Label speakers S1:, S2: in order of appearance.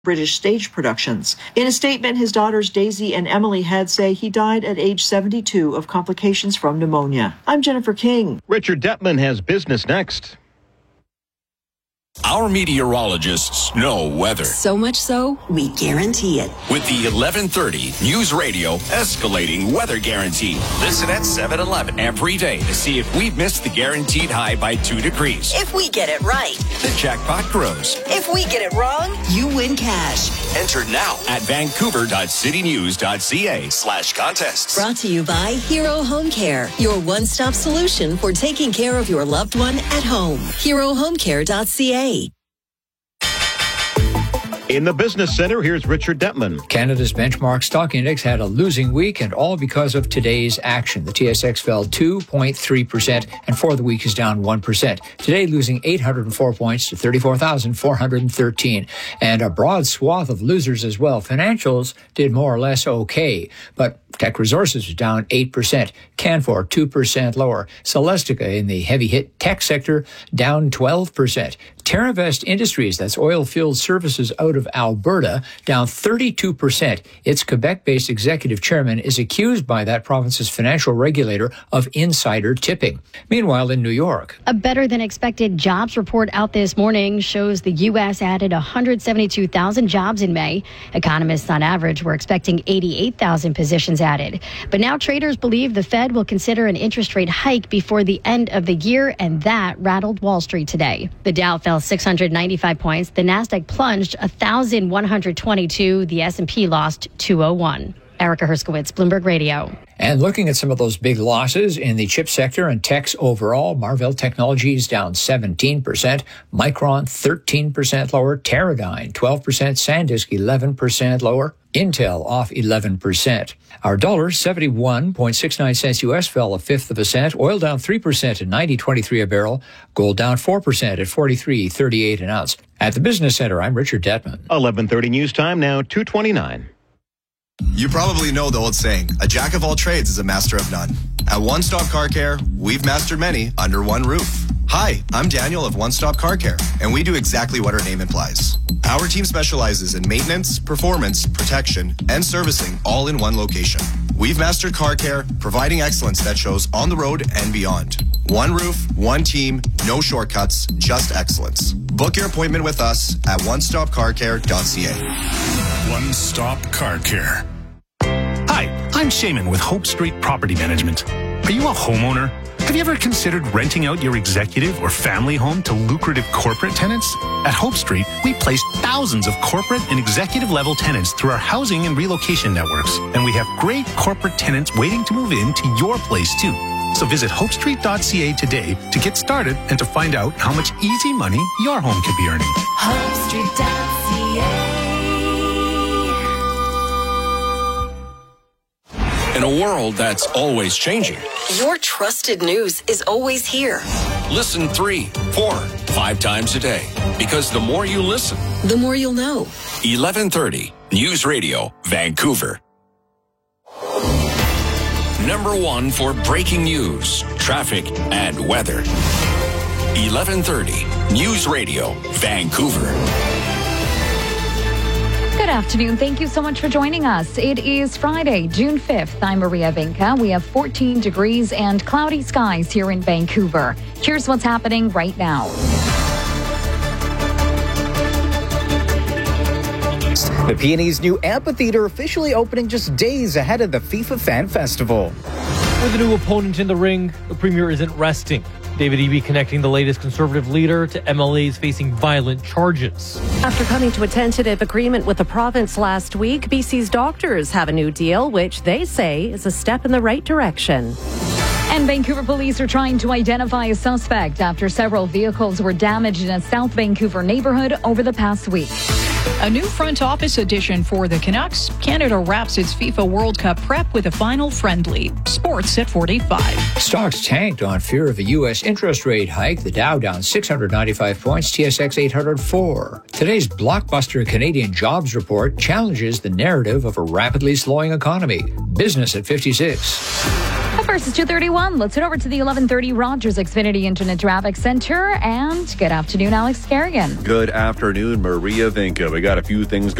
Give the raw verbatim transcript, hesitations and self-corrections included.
S1: British stage productions. In a statement, his daughters Daisy and Emily Head say he died at age seventy-two of complications from pneumonia. I'm Jennifer King.
S2: Richard Detman has business next.
S3: Our meteorologists know weather.
S4: So much so, we guarantee it.
S3: With the eleven thirty News Radio Escalating Weather Guarantee. Listen at seven eleven every day to see if we've missed the guaranteed high by two degrees.
S4: If we get it right,
S3: the jackpot grows.
S4: If we get it wrong, you win cash.
S3: Enter now at vancouver.citynews.ca slash contests.
S4: Brought to you by Hero Home Care, your one-stop solution for taking care of your loved one at home. hero home care dot c a.
S2: In the Business Center, here's Richard Detman.
S5: Canada's benchmark stock index had a losing week, and all because of today's action. The T S X fell two point three percent, and for the week is down one percent. Today, losing eight hundred four points to thirty-four thousand four hundred thirteen. And a broad swath of losers as well. Financials did more or less okay, but Tech Resources was down eight percent. Canfor, two percent lower. Celestica in the heavy-hit tech sector, down twelve percent. TerraVest Industries, that's oil field services out of Alberta, down thirty-two percent. Its Quebec-based executive chairman is accused by that province's financial regulator of insider tipping. Meanwhile, in New York,
S6: a better-than-expected jobs report out this morning shows the U S added one hundred seventy-two thousand jobs in May. Economists on average were expecting eighty-eight thousand positions added. But now traders believe the Fed will consider an interest rate hike before the end of the year, and that rattled Wall Street today. The Dow fell six hundred ninety-five points. The Nasdaq plunged one thousand one hundred twenty-two. The S and P lost two oh one. Erica Herskowitz, Bloomberg Radio.
S5: And looking at some of those big losses in the chip sector and techs overall, Marvell Technologies down seventeen percent, Micron thirteen percent lower, Teradyne twelve percent, SanDisk eleven percent lower, Intel off eleven percent. Our dollar, seventy-one point six nine cents U S, fell a fifth of a cent. Oil down three percent at ninety twenty-three a barrel. Gold down four percent at forty-three thirty-eight an ounce. At the Business Center, I'm Richard Detman.
S2: eleven thirty news time now, two twenty-nine.
S7: You probably know the old saying, a jack of all trades is a master of none. At One Stop Car Care, we've mastered many under one roof. Hi, I'm Daniel of One Stop Car Care, and we do exactly what our name implies. Our team specializes in maintenance, performance, protection, and servicing all in one location. We've mastered car care, providing excellence that shows on the road and beyond. One roof, one team, no shortcuts, just excellence. Book your appointment with us at one stop car care dot c a.
S8: One Stop Car Care. Hi, I'm Shaman with Hope Street Property Management. Are you a homeowner? Have you ever considered renting out your executive or family home to lucrative corporate tenants? At Hope Street, we place thousands of corporate and executive level tenants through our housing and relocation networks. And we have great corporate tenants waiting to move into your place too. So visit hope street dot c a today to get started and to find out how much easy money your home could be earning.
S9: hope street dot c a.
S3: In a world that's always changing,
S4: your trusted news is always here.
S3: Listen three, four, five times a day. Because the more you listen,
S4: the more you'll know.
S3: eleven thirty News Radio, Vancouver. Number one for breaking news, traffic, and weather. eleven thirty News Radio, Vancouver.
S10: Good afternoon. Thank you so much for joining us. It is Friday, June fifth. I'm Maria Vinca. We have fourteen degrees and cloudy skies here in Vancouver. Here's what's happening right now.
S11: The Peonies' new amphitheater officially opening just days ahead of the FIFA Fan Festival.
S12: With a new opponent in the ring, the Premier isn't resting. David Eby connecting the latest Conservative leader to M L As facing violent charges.
S13: After coming to a tentative agreement with the province last week, B C's doctors have a new deal, which they say is a step in the right direction.
S10: And Vancouver police are trying to identify a suspect after several vehicles were damaged in a South Vancouver neighborhood over the past week.
S14: A new front office addition for the Canucks. Canada wraps its FIFA World Cup prep with a final friendly. Sports at forty-five.
S5: Stocks tanked on fear of a U S interest rate hike. The Dow down six hundred ninety-five points, T S X eight hundred four. Today's blockbuster Canadian jobs report challenges the narrative of a rapidly slowing economy. Business at fifty-six.
S10: First is two thirty-one. Let's head over to the eleven thirty Rogers Xfinity Internet Traffic Center. And good afternoon, Alex Kerrigan.
S15: Good afternoon, Maria Vinca. We got a few things